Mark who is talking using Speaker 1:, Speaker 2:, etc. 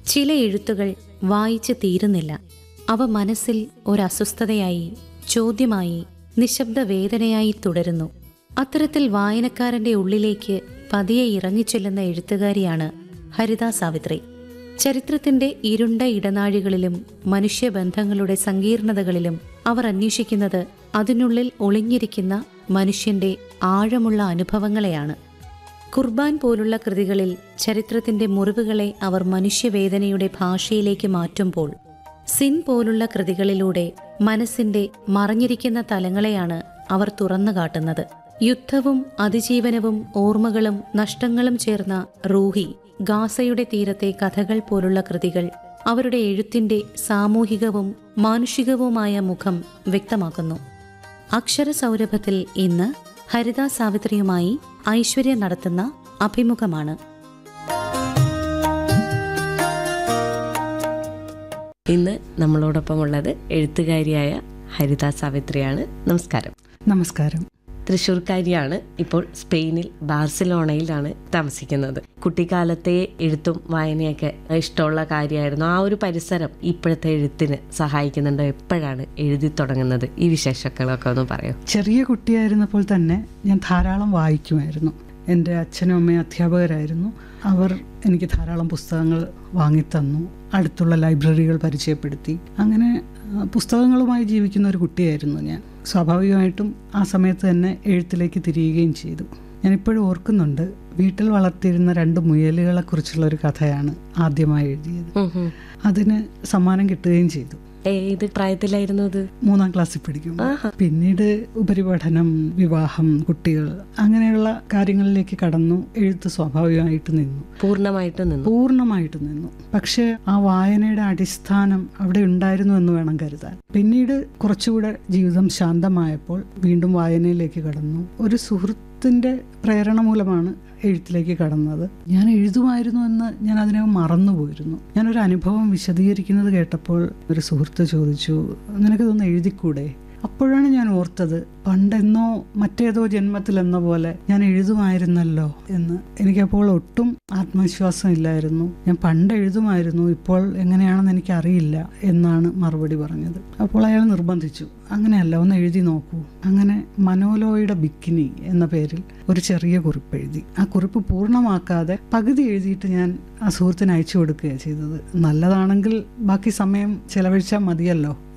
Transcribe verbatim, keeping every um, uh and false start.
Speaker 1: ചില എഴുത്തുകൾ വായിച്ച് തീരുന്നില്ല. അവ മനസ്സിൽ ഒരസ്വസ്ഥതയായി, ചോദ്യമായി, നിശബ്ദ വേദനയായി തുടരുന്നു. അത്തരത്തിൽ വായനക്കാരന്റെ ഉള്ളിലേക്ക് പതിയെ ഇറങ്ങിച്ചെല്ലുന്ന എഴുത്തുകാരിയാണ് ഹരിത സാവിത്രി. ചരിത്രത്തിന്റെ ഇരുണ്ട ഇടനാഴികളിലും മനുഷ്യബന്ധങ്ങളുടെ സങ്കീർണതകളിലും അവർ അന്വേഷിക്കുന്നത് അതിനുള്ളിൽ ഒളിഞ്ഞിരിക്കുന്ന മനുഷ്യന്റെ ആഴമുള്ള അനുഭവങ്ങളെയാണ്. ഖുർബാൻ പോലുള്ള കൃതികളിൽ ചരിത്രത്തിന്റെ മുറിവുകളെ അവർ മനുഷ്യവേദനയുടെ ഭാഷയിലേക്ക് മാറ്റുമ്പോൾ, സിൻ പോലുള്ള കൃതികളിലൂടെ മനസ്സിന്റെ മറഞ്ഞിരിക്കുന്ന തലങ്ങളെയാണ് അവർ തുറന്നു കാട്ടുന്നത്. യുദ്ധവും അതിജീവനവും ഓർമ്മകളും നഷ്ടങ്ങളും ചേർന്ന റൂഹി, ഗാസയുടെ തീരത്തെ കഥകൾ പോലുള്ള കൃതികൾ അവരുടെ എഴുത്തിന്റെ സാമൂഹികവും മാനുഷികവുമായ മുഖം വ്യക്തമാക്കുന്നു. അക്ഷരസൗരഭത്തിൽ ഇന്ന് ഹരിത സാവിത്രിയുമായി ഐശ്വര്യ നടത്തുന്ന അഭിമുഖമാണ്.
Speaker 2: ഇന്ന് നമ്മളോടൊപ്പമുള്ളത് എഴുത്തുകാരിയായ ഹരിത സാവിത്രിയാണ്. നമസ്കാരം.
Speaker 3: നമസ്കാരം.
Speaker 2: തൃശ്ശൂർക്കാരിയാണ്. ഇപ്പോൾ സ്പെയിനിൽ ബാർസിലോണയിലാണ് താമസിക്കുന്നത്. കുട്ടിക്കാലത്തെ എഴുത്തും വായനയൊക്കെ ഇഷ്ടമുള്ള കാര്യമായിരുന്നു. ആ ഒരു പരിസരം ഇപ്പോഴത്തെ എഴുത്തിന് സഹായിക്കുന്നുണ്ടോ? എപ്പോഴാണ് എഴുതി തുടങ്ങുന്നത്? ഈ വിശേഷങ്ങളൊക്കെ ഒന്ന് പറയോ.
Speaker 3: ചെറിയ കുട്ടിയായിരുന്നപ്പോൾ തന്നെ ഞാൻ ധാരാളം വായിക്കുമായിരുന്നു. എൻ്റെ അച്ഛനും അമ്മയും അധ്യാപകരായിരുന്നു. അവർ എനിക്ക് ധാരാളം പുസ്തകങ്ങൾ വാങ്ങിത്തന്നു, അടുത്തുള്ള ലൈബ്രറികൾ പരിചയപ്പെടുത്തി. അങ്ങനെ പുസ്തകങ്ങളുമായി ജീവിക്കുന്ന ഒരു കുട്ടിയായിരുന്നു ഞാൻ. സ്വാഭാവികമായിട്ടും ആ സമയത്ത് തന്നെ എഴുത്തിലേക്ക് തിരിയുകയും ചെയ്തു. ഞാനിപ്പോഴും ഓർക്കുന്നുണ്ട്, വീട്ടിൽ വളർത്തിയിരുന്ന രണ്ട് മുയലുകളെ കുറിച്ചുള്ള ഒരു കഥയാണ് ആദ്യമായി എഴുതിയത്. അതിന് സമ്മാനം കിട്ടുകയും ചെയ്തു.
Speaker 2: ഏത് പ്രായത്തിലായിരുന്നു അത്?
Speaker 3: മൂന്നാം ക്ലാസ്സിൽ പഠിക്കും. പിന്നീട് ഉപരിപഠനം, വിവാഹം, കുട്ടികൾ, അങ്ങനെയുള്ള കാര്യങ്ങളിലേക്ക് കടന്നു. എഴുത്ത് സ്വാഭാവികമായിട്ട് നിന്നു,
Speaker 2: പൂർണ്ണമായിട്ട് നിന്നു
Speaker 3: പൂർണ്ണമായിട്ട് നിന്നു പക്ഷെ ആ വായനയുടെ അടിസ്ഥാനം അവിടെ ഉണ്ടായിരുന്നു എന്ന് വേണം കരുതാൻ. പിന്നീട് കുറച്ചുകൂടെ ജീവിതം ശാന്തമായപ്പോൾ വീണ്ടും വായനയിലേക്ക് കടന്നു. ഒരു സുഹൃത്തിന്റെ പ്രേരണ മൂലമാണ് എഴുത്തിലേക്ക് കടന്നത്. ഞാൻ എഴുതുമായിരുന്നു എന്ന് ഞാൻ അതിനെ മറന്നുപോയിരുന്നു. ഞാനൊരു അനുഭവം വിശദീകരിക്കുന്നത് കേട്ടപ്പോൾ ഒരു സുഹൃത്ത് ചോദിച്ചു, നിനക്കിതൊന്ന് എഴുതിക്കൂടെ? അപ്പോഴാണ് ഞാൻ ഓർത്തത്, പണ്ടെന്നോ മറ്റേതോ ജന്മത്തിലെന്ന പോലെ ഞാൻ എഴുതുമായിരുന്നല്ലോ എന്ന്. എനിക്കപ്പോൾ ഒട്ടും ആത്മവിശ്വാസം ഇല്ലായിരുന്നു. ഞാൻ പണ്ട് എഴുതുമായിരുന്നു, ഇപ്പോൾ എങ്ങനെയാണെന്ന് എനിക്കറിയില്ല എന്നാണ് മറുപടി പറഞ്ഞത്. അപ്പോൾ അയാൾ നിർബന്ധിച്ചു, അങ്ങനെയല്ല, ഒന്ന് എഴുതി നോക്കൂ. അങ്ങനെ മനോലോയുടെ ബിക്കിനി എന്ന പേരിൽ ഒരു ചെറിയ കുറിപ്പ് എഴുതി. ആ കുറിപ്പ് പൂർണ്ണമാക്കാതെ പകുതി എഴുതിയിട്ട് ഞാൻ ആ സുഹൃത്തിന് അയച്ചു കൊടുക്കുകയാണ് ചെയ്തത്. നല്ലതാണെങ്കിൽ ബാക്കി സമയം ചെലവഴിച്ചാൽ മതിയല്ലോ